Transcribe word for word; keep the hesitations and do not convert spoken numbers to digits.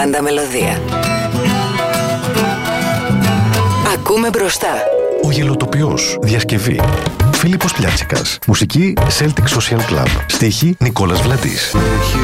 Πάντα μελωδία. Ακούμε μπροστά. Ο Γελοτοποιός. Διασκευή Φίλιππος Πλιάτσικας. Μουσική Celtic Social Club. Στίχη Νικόλας Βλαντής.